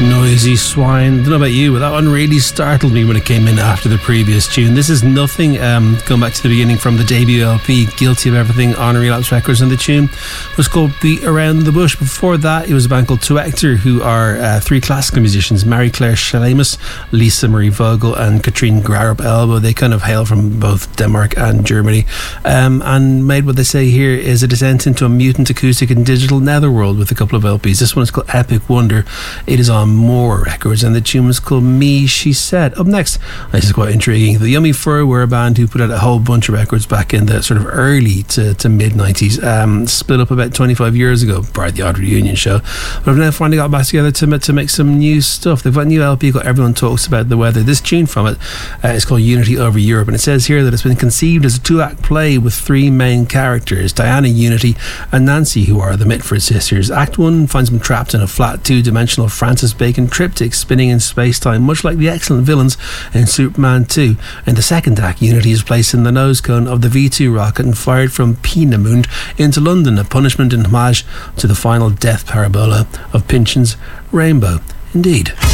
Noisy Swine. Don't know about you, but that one really startled me when it came in after the previous tune. This is Nothing, going back to the beginning from the debut LP, Guilty of Everything on Relapse Records, and the tune was called Beat Around the Bush. Before that, it was a band called To Hector, who are three classical musicians, Marie-Claire Schlemus, Lisa Marie Vogel, and Katrine Grarup Elbow. They kind of hail from both Denmark and Germany, and made what they say here is a descent into a mutant acoustic and digital netherworld with a couple of LPs. This one is called Epic Wonder. It is on More Records, and the tune was called Me, She Said. Up next, this is quite intriguing. The Yummy Fur were a band who put out a whole bunch of records back in the sort of early to mid 90s, split up about 25 years ago prior to the Odd Reunion show, but have now finally got back together to make some new stuff. They've got a new LP called Everyone Talks About the Weather. This tune from it is called Unity Over Europe, and it says here that it's been conceived as a two-act play with three main characters, Diana, Unity, and Nancy, who are the Mitford sisters. Act 1 finds them trapped in a flat two-dimensional Francis Bacon triptych spinning in space-time, much like the excellent villains in Superman 2. In the second act, Unity is placed in the nose cone of the V2 rocket and fired from Peenemünde into London, a punishment in homage to the final death parabola of Pynchon's Rainbow. Indeed.